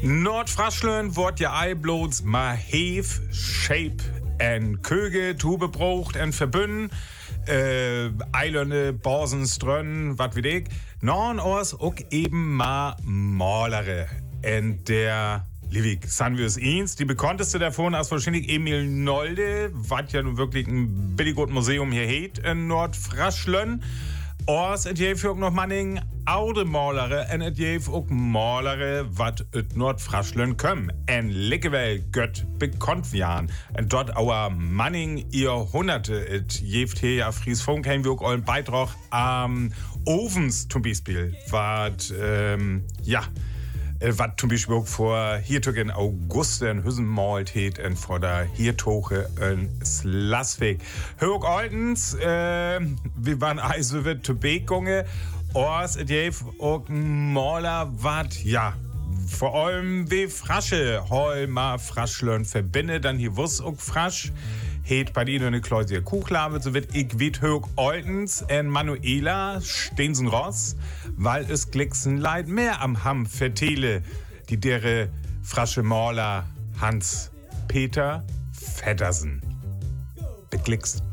Nordfraschlen wordt ja eiblots ma heef, shape en köge, tube braucht en verbünden. Eilande, Borsen, Strönn, wat weet ik. Norn ook eben ma Malere. En der Livik, san wir es eins. Die bekannteste davon ist wahrscheinlich Emil Nolde, was ja nun wirklich ein billiges Museum hier heet in Nordfraschlen. Ors et jeef ook nog manning oude Malere en et jeef ook Malere wat uit Nordfraschlen kom. En likkewel gött bekannt wian. En dort auer manning Jahrhunderte et jeeft hier ja Fries Funk haben wir ook allen Beitrag am Ovens zum Beispiel. Wat, was zum Beispiel auch vor hier in August in Hüssen malt het en vor der Hiertoche in Slasvik. Hörg Altens, wir waren also wird zu Bekunge, Ors et jeef auch Maler wat, ja, vor allem wie Frasche, hol ma Fraschlön verbinde, dann hier wuss auch Frasch. Het bei ihnen eine Klausel Kuchlabe, so wird ich wit hög Oltens en Manuela Stensen Ross, weil es glicksen leid mehr am Hamm vertele, die dere frasche Maler Hans Peter Feddersen. Beglickst.